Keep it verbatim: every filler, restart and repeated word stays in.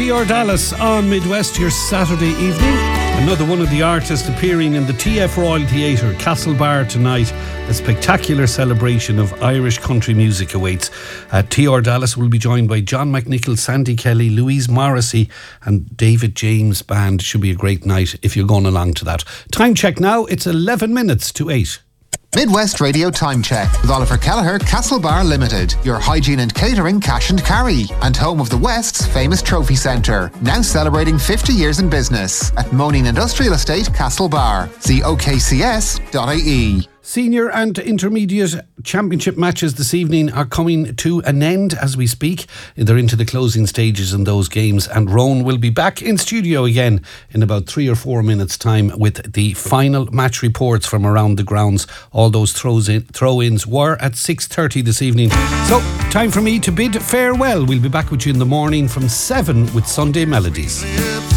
T R Dallas on Midwest, your Saturday evening. Another one of the artists appearing in the T F Royal Theatre, Castlebar tonight. A spectacular celebration of Irish country music awaits. Uh, T R Dallas will be joined by John McNichol, Sandy Kelly, Louise Morrissey and David James Band. Should be a great night if you're going along to that. Time check now, it's eleven minutes to eight. Midwest Radio Time Check with Oliver Kelleher, Castlebar Limited, your hygiene and catering cash and carry, and home of the West's famous trophy centre, now celebrating fifty years in business at Moaning Industrial Estate, Castlebar. See o k c s dot i e. Senior and intermediate championship matches this evening are coming to an end as we speak. They're into the closing stages in those games, and Rowan will be back in studio again in about three or four minutes' time with the final match reports from around the grounds. All those throws in, throw-ins were at six thirty this evening. So, time for me to bid farewell. We'll be back with you in the morning from seven with Sunday Melodies.